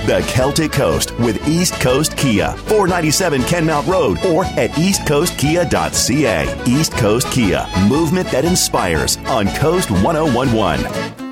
The Celtic Coast with East Coast Kia, 497 Kenmount Road, or at eastcoastkia.ca. East Coast Kia, movement that inspires on Coast 1011.